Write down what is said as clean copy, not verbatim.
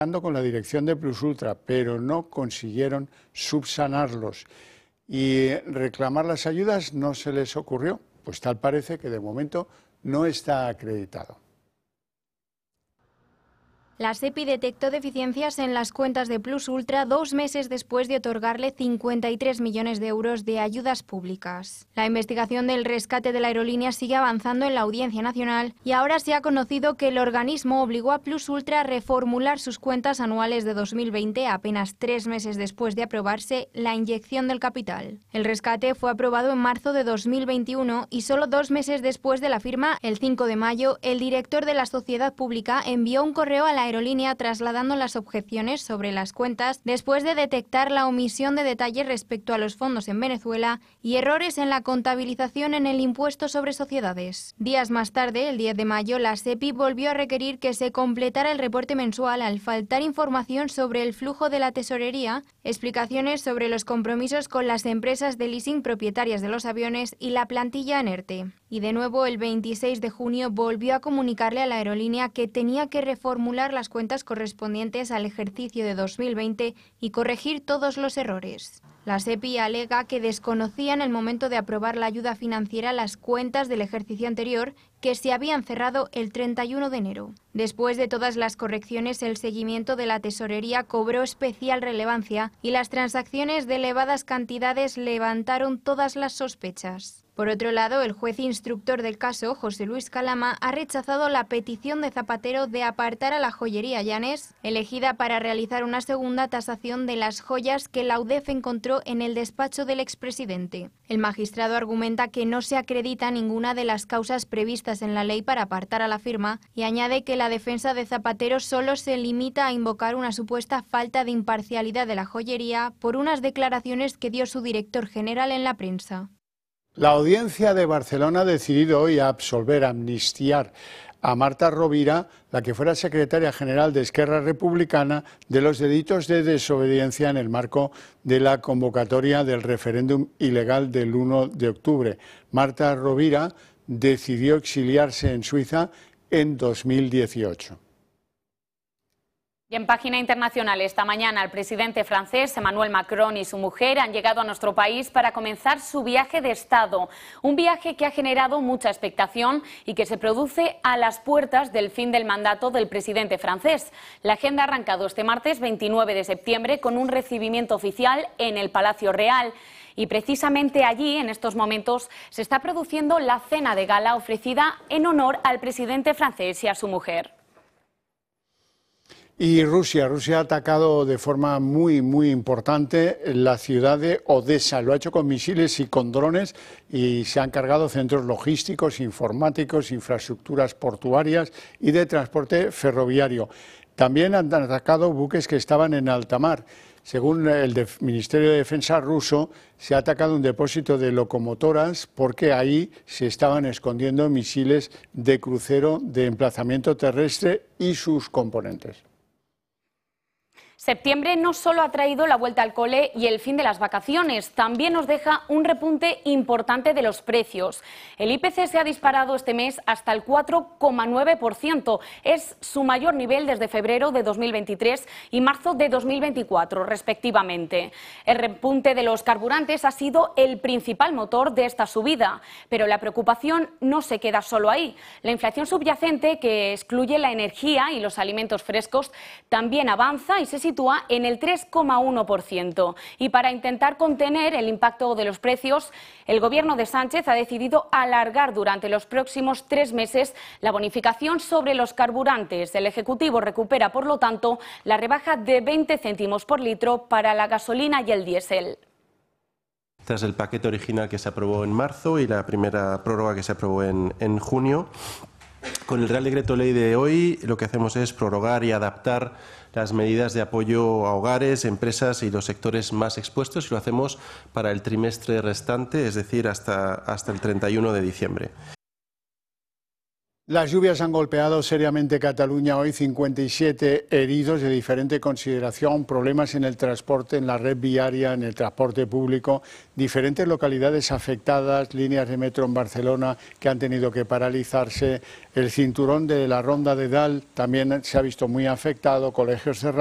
con la dirección de Plus Ultra, pero no consiguieron subsanarlos y reclamar las ayudas no se les ocurrió, pues tal parece que de momento no está acreditado. La SEPI detectó deficiencias en las cuentas de Plus Ultra 2 meses después de otorgarle 53 millones de euros de ayudas públicas. La investigación del rescate de la aerolínea sigue avanzando en la Audiencia Nacional y ahora se ha conocido que el organismo obligó a Plus Ultra a reformular sus cuentas anuales de 2020 apenas 3 meses después de aprobarse la inyección del capital. El rescate fue aprobado en marzo de 2021 y solo 2 meses después de la firma, el 5 de mayo, el director de la sociedad pública envió un correo a la aerolínea trasladando las objeciones sobre las cuentas después de detectar la omisión de detalles respecto a los fondos en Venezuela y errores en la contabilización en el impuesto sobre sociedades. Días más tarde, el 10 de mayo, la SEPI volvió a requerir que se completara el reporte mensual al faltar información sobre el flujo de la tesorería, explicaciones sobre los compromisos con las empresas de leasing propietarias de los aviones y la plantilla en ERTE. Y de nuevo, el 26 de junio volvió a comunicarle a la aerolínea que tenía que reformular las cuentas correspondientes al ejercicio de 2020 y corregir todos los errores. La SEPI alega que desconocía en el momento de aprobar la ayuda financiera las cuentas del ejercicio anterior que se habían cerrado el 31 de enero. Después de todas las correcciones, el seguimiento de la tesorería cobró especial relevancia y las transacciones de elevadas cantidades levantaron todas las sospechas. Por otro lado, el juez instructor del caso, José Luis Calama, ha rechazado la petición de Zapatero de apartar a la joyería Llanes, elegida para realizar una segunda tasación de las joyas que la UDEF encontró en el despacho del expresidente. El magistrado argumenta que no se acredita ninguna de las causas previstas en la ley para apartar a la firma y añade que la defensa de Zapatero solo se limita a invocar una supuesta falta de imparcialidad de la joyería por unas declaraciones que dio su director general en la prensa. La Audiencia de Barcelona ha decidido hoy absolver, amnistiar a Marta Rovira, la que fuera secretaria general de Esquerra Republicana, de los delitos de desobediencia en el marco de la convocatoria del referéndum ilegal del 1 de octubre. Marta Rovira decidió exiliarse en Suiza en 2018. Y en página internacional, esta mañana el presidente francés Emmanuel Macron y su mujer han llegado a nuestro país para comenzar su viaje de Estado. Un viaje que ha generado mucha expectación y que se produce a las puertas del fin del mandato del presidente francés. La agenda ha arrancado este martes 29 de septiembre con un recibimiento oficial en el Palacio Real. Y precisamente allí, en estos momentos, se está produciendo la cena de gala ofrecida en honor al presidente francés y a su mujer. Y Rusia ha atacado de forma muy importante la ciudad de Odessa. Lo ha hecho con misiles y con drones y se han cargado centros logísticos, informáticos, infraestructuras portuarias y de transporte ferroviario. También han atacado buques que estaban en alta mar. Según el Ministerio de Defensa ruso, se ha atacado un depósito de locomotoras porque ahí se estaban escondiendo misiles de crucero de emplazamiento terrestre y sus componentes. Septiembre no solo ha traído la vuelta al cole y el fin de las vacaciones, también nos deja un repunte importante de los precios. El IPC se ha disparado este mes hasta el 4,9%. Es su mayor nivel desde febrero de 2023 y marzo de 2024, respectivamente. El repunte de los carburantes ha sido el principal motor de esta subida, pero la preocupación no se queda solo ahí. La inflación subyacente, que excluye la energía y los alimentos frescos, también avanza y se sitúa en el 3,1%. Y para intentar contener el impacto de los precios, el Gobierno de Sánchez ha decidido alargar durante los próximos 3 meses la bonificación sobre los carburantes. El Ejecutivo recupera, por lo tanto, la rebaja de 20 céntimos por litro para la gasolina y el diésel. Tras el paquete original que se aprobó en marzo y la primera prórroga que se aprobó en junio, con el Real Decreto Ley de hoy lo que hacemos es prorrogar y adaptar las medidas de apoyo a hogares, empresas y los sectores más expuestos, y lo hacemos para el trimestre restante, es decir, hasta el 31 de diciembre. Las lluvias han golpeado seriamente Cataluña hoy, 57 heridos de diferente consideración, problemas en el transporte, en la red viaria, en el transporte público, diferentes localidades afectadas, líneas de metro en Barcelona que han tenido que paralizarse, el cinturón de la Ronda de Dalt también se ha visto muy afectado, colegios cerrados.